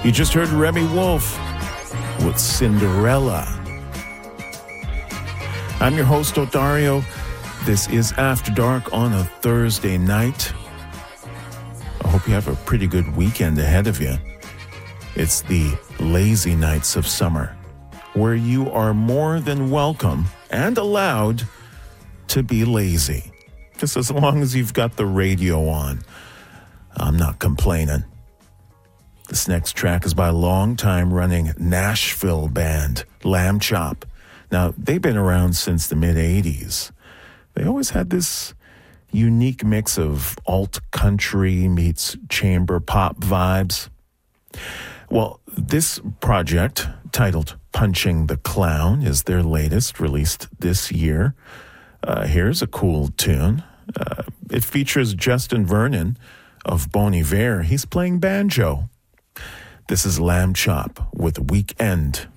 You just heard Remy Wolf with Cinderella. I'm your host, Odario. This is After Dark on a Thursday night. I hope you have a pretty good weekend ahead of you. It's the lazy nights of summer, where you are more than welcome and allowed to be lazy. Just as long as you've got the radio on. I'm not complaining. This next track is by a long-time running Nashville band, Lamb Chop. Now, they've been around since the mid-'80s. They always had this unique mix of alt-country meets chamber pop vibes. Well, this project, titled Punching the Clown, is their latest, released this year. Here's a cool tune. It features Justin Vernon of Bon Iver. He's playing banjo. This is Lamb Chop with Weekend.